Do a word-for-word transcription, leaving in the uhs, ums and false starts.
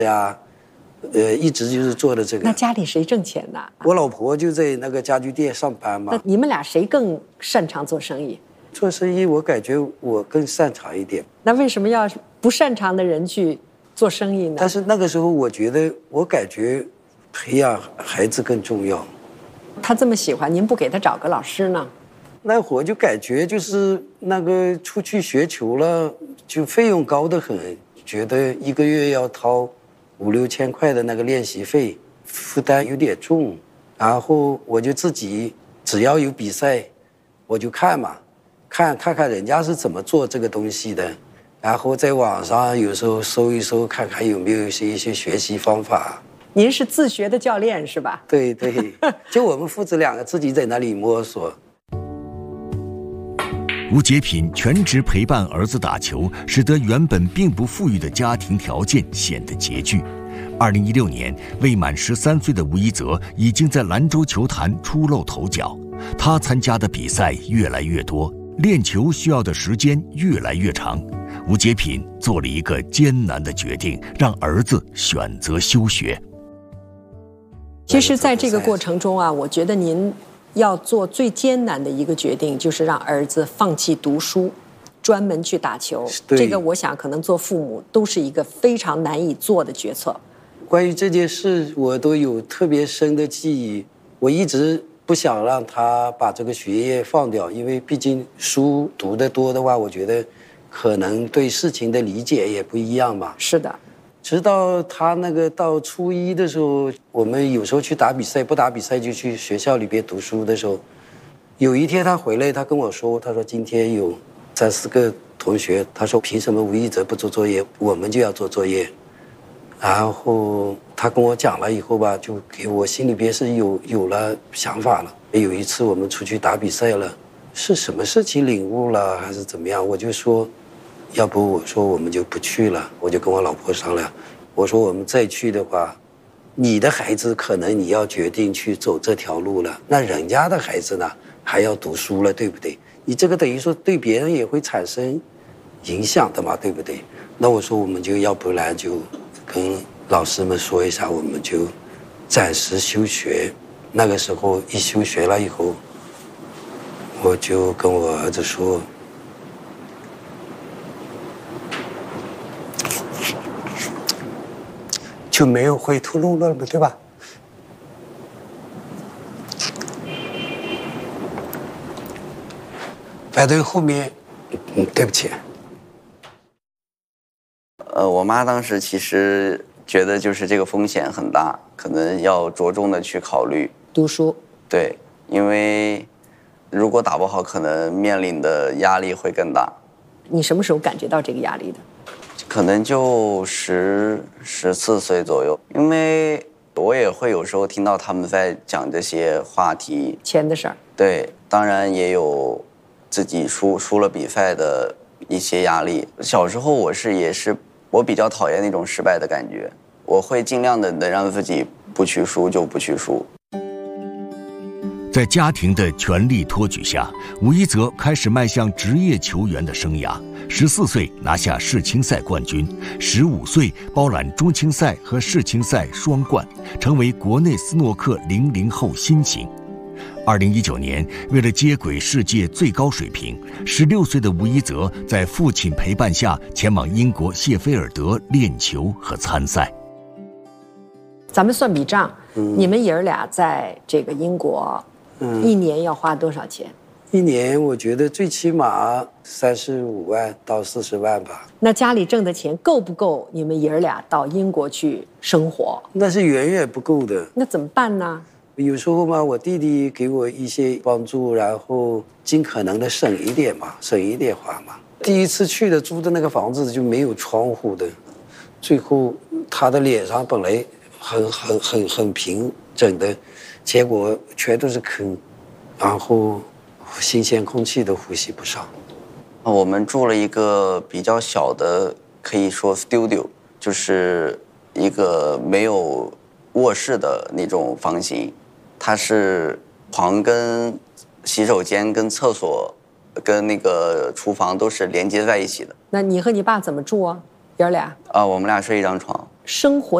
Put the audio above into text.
呀，呃，一直就是做的这个。 那家里谁挣钱呢？ 我老婆就在那个家具店上班嘛。 那你们俩谁更擅长做生意？ 做生意，我感觉我更擅长一点。 那为什么要不擅长的人去做生意呢？ 但是那个时候，我觉得我感觉培养孩子更重要。 他这么喜欢，您不给他找个老师呢？ 那会儿就感觉就是那个出去学球了，就费用高得很，觉得一个月要掏五六千块的那个练习费，负担有点重。然后我就自己只要有比赛，我就看嘛。看看看人家是怎么做这个东西的，然后在网上有时候搜一搜，看看有没有一些一些学习方法。 您是自学的教练是吧？ 对对，就我们父子两个自己在那里摸索。 吴杰品全职陪伴儿子打球，使得原本并不富裕的家庭条件显得拮据。二零一六年，未满十三岁的吴一泽已经在兰州球坛初露头角，他参加的比赛越来越多。练球需要的时间越来越长，吴杰品做了一个艰难的决定，让儿子选择休学。 其实在这个过程中啊，我觉得您要做最艰难的一个决定，就是让儿子放弃读书，专门去打球。这个我想可能做父母都是一个非常难以做的决策。 关于这件事，我都有特别深的记忆。我一直不想让他把这个学业放掉，因为毕竟书读得多的话，我觉得可能对事情的理解也不一样嘛。 是的。 直到他那个到初一的时候，我们有时候去打比赛，不打比赛就去学校里边读书的时候，有一天他回来，他跟我说，他说今天有三四个同学，他说凭什么吴一泽不做作业，我们就要做作业。然后他跟我讲了以后吧，就给我心里边是有有了想法了。有一次我们出去打比赛了，是什么事情领悟了还是怎么样？我就说，要不我说我们就不去了。我就跟我老婆商量，我说我们再去的话，你的孩子可能你要决定去走这条路了，那人家的孩子呢还要读书了，对不对？你这个等于说对别人也会产生影响的嘛，对不对？那我说我们就要不然就跟老师们说一下，我们就暂时休学。那个时候一休学了以后，我就跟我儿子说，就没有回头路了，对吧？反正后面，嗯，对不起。 呃，我妈当时其实觉得就是这个风险很大，可能要着重的去考虑读书。 对，因为如果打不好，可能面临的压力会更大。 你什么时候感觉到这个压力的？ 可能就十十四岁左右，因为我也会有时候听到他们在讲这些话题， 钱的事儿。 对，当然也有自己输输了比赛的一些压力。小时候我是也是。我比较讨厌那种失败的感觉，我会尽量的能让自己不去输就不去输。 在家庭的全力托举下，吴一泽开始迈向职业球员的生涯。十四岁拿下世青赛冠军，十五岁包揽中青赛和世青赛双冠，成为国内斯诺克零零后新星。二零一九年，为了接轨世界最高水平，十六岁的吴一泽在父亲陪伴下前往英国谢菲尔德练球和参赛。 咱们算笔账， 嗯、 你们爷儿俩在这个英国，嗯、一年要花多少钱？ 一年我觉得最起码三十五万到四十万吧。 那家里挣的钱够不够你们爷儿俩到英国去生活？ 那是远远不够的。 那怎么办呢？ 有时候嘛，我弟弟给我一些帮助，然后尽可能的省一点嘛，省一点花嘛。第一次去的租的那个房子就没有窗户的，最后他的脸上本来很很很很平整的，结果全都是坑，然后新鲜空气都呼吸不上。 我们住了一个比较小的，可以说 studio， 就是一个没有卧室的那种房型。它是床跟洗手间跟厕所跟那个厨房都是连接在一起的。 那你和你爸怎么住啊？ 爷俩啊，我们俩睡一张床。 生活